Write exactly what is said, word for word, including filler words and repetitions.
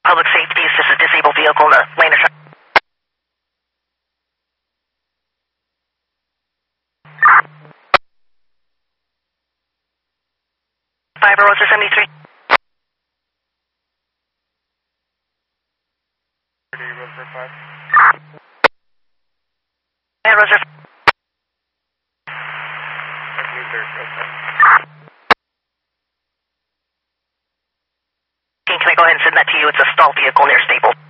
Public safety, this is a disabled vehicle in the lane of... five Roser seventy-three. Yeah, Roser. Can I go ahead and send that to you? It's a stalled vehicle near Staples.